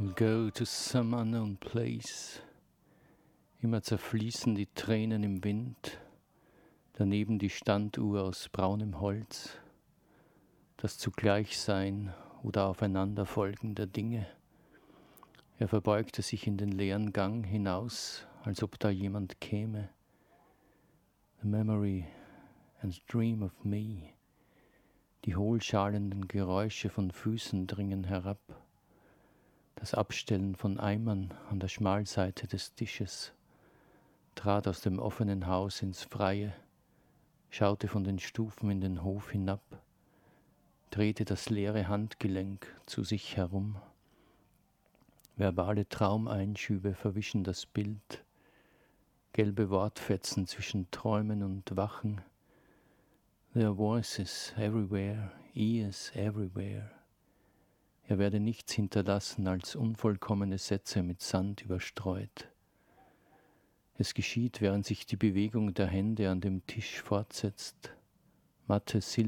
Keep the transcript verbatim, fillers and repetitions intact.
We'll go to some unknown place. Immer zerfließen die Tränen im Wind, daneben die Standuhr aus braunem Holz, das Zugleichsein oder Aufeinanderfolgen der Dinge. Er verbeugte sich in den leeren Gang hinaus, als ob da jemand käme. The memory and dream of me. Die hohlschalenden Geräusche von Füßen dringen herab. Das Abstellen von Eimern an der Schmalseite des Tisches. Trat aus dem offenen Haus ins Freie, schaute von den Stufen in den Hof hinab, drehte das leere Handgelenk zu sich herum. Verbale Traumeinschübe verwischen das Bild, gelbe Wortfetzen zwischen Träumen und Wachen. There are voices everywhere, ears everywhere. Er werde nichts hinterlassen als unvollkommene Sätze mit Sand überstreut. Es geschieht, während sich die Bewegung der Hände an dem Tisch fortsetzt. Matte